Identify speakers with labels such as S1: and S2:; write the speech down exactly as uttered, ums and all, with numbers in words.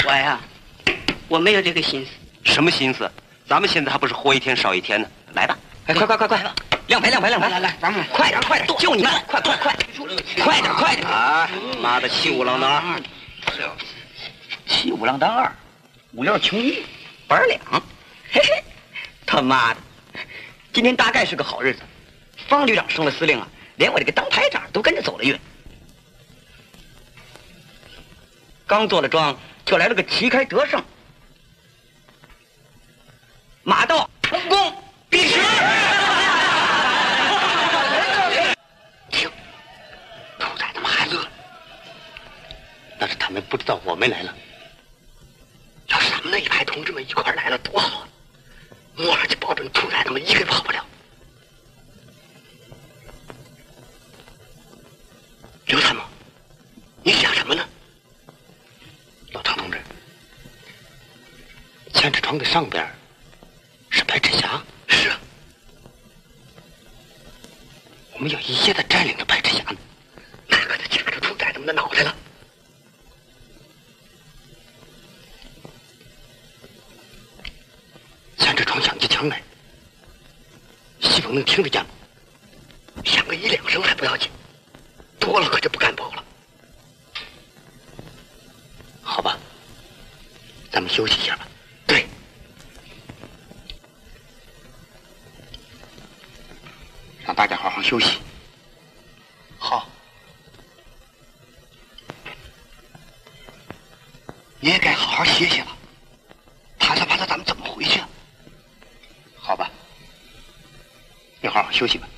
S1: 我呀，我没有这个心思。
S2: 什么心思？咱们现在还不是活一天少一天呢？来吧，
S1: 哎，快快快快，亮牌亮牌亮牌，
S3: 来来，咱们
S1: 快点快点，就你们，快快快，快点快点
S2: 啊！妈的，七五郎当二，
S1: 七五郎当二，五六穷一，板两，嘿嘿，他妈的，今天大概是个好日子。方旅长升了司令啊，连我这个当排长都跟着走了运。刚做了庄，就来了个旗开得胜，马到成功必失。
S3: 停，兔崽他妈还乐，那是他们不知道我们来了。要是咱们那一排同志们一块来了多好，摸上去保准兔崽他们一个跑不了。刘参谋，你想什么呢？老唐同志，千尺窗的上边是白赤霞。是啊，我们要一夜的占领着白赤霞呢，那可就掐着兔崽他们的脑袋了。千尺窗响起枪来，西风能听得见吗？响个一两声还不要紧，多了可就不敢保了。好吧，咱们休息一下吧。对，让大家好好休息。好，你也该好好歇歇了。趴着趴着，咱们怎么回去啊？好吧，你好好休息吧。